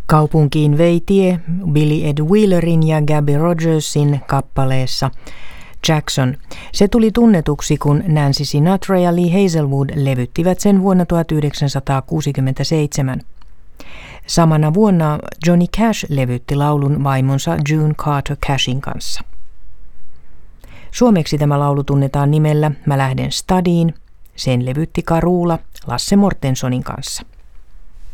Kaupunkiin vei tie Billy Ed Wheelerin ja Gabby Rogersin kappaleessa Jackson. Se tuli tunnetuksi, kun Nancy Sinatra ja Lee Hazelwood levyttivät sen vuonna 1967. Samana vuonna Johnny Cash levytti laulun vaimonsa June Carter Cashin kanssa. Suomeksi tämä laulu tunnetaan nimellä Mä lähden stadiin. Sen levytti Carola Lasse Mortensonin kanssa.